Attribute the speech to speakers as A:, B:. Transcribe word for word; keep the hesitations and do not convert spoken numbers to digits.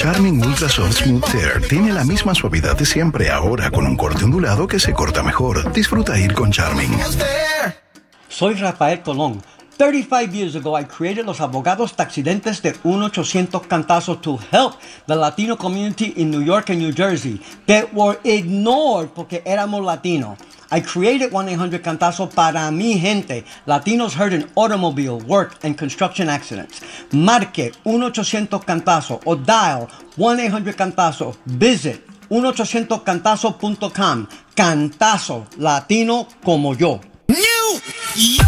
A: Charmin Ultra Soft Smooth Tear tiene la misma suavidad de siempre, ahora con un corte ondulado que se corta mejor. Disfruta ir con Charmin.
B: Soy Rafael Colón. thirty-five years ago, I created los abogados taxidentes de one eight hundred Cantazo to help the Latino community in New York and New Jersey that were ignored porque éramos latinos. I created one eight hundred Cantazo para mi gente, Latinos hurt in automobile, work, and construction accidents. Marque one eight hundred Cantazo o dial one eight hundred Cantazo. Visit one eight hundred cantazo punto com. Cantazo, latino como yo.